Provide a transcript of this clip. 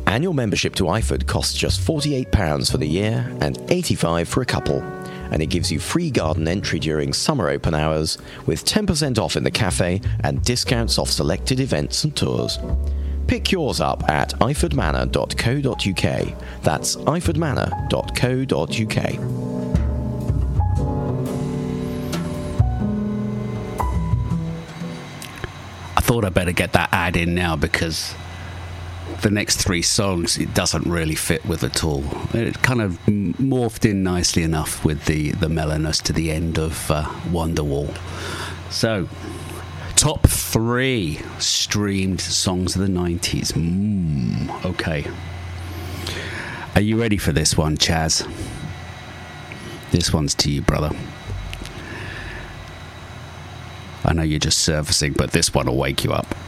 Annual membership to iFood costs just £48 for the year and £85 for a couple. And it gives you free garden entry during summer open hours with 10% off in the cafe and discounts off selected events and tours. Pick yours up at ifordmanor.co.uk. That's ifordmanor.co.uk. I thought I'd better get that ad in now because the next three songs, it doesn't really fit with at all. It kind of morphed in nicely enough with the mellowness to the end of Wonderwall. So, top 3 streamed songs of the 90s. Okay. Are you ready for this one, Chaz? This one's to you, brother. I know you're just surfacing, but this one will wake you up.